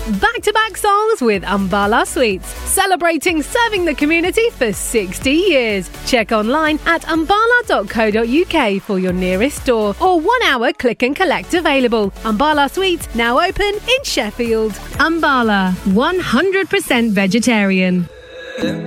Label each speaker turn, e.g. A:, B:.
A: Back-to-back songs with Ambala Sweets, celebrating serving the community for 60 years. Check online at ambala.co.uk for your nearest store or 1 hour click and collect available. Ambala Sweets now open in Sheffield. Ambala, 100% vegetarian.